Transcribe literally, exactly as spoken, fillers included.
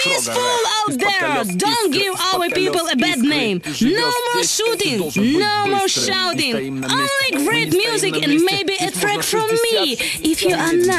peaceful out there. Don't give our people a bad name. No more shooting, no more shouting. Only great music and maybe a track from me. If you are not